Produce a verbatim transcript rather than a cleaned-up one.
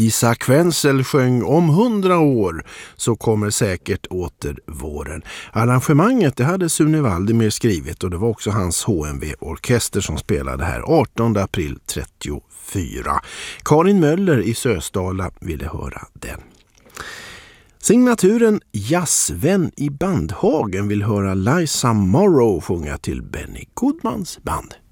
Isak Wenzel sjöng Om hundra år så kommer säkert åter våren. Arrangemanget det hade Sune Waldemir skrivit och det var också hans H M V-orkester som spelade här artonde april trettiofyra. Karin Möller i Sösdala ville höra den. Signaturen Jazzvän i Bandhagen vill höra Liza Morrow sjunga till Benny Goodmans band.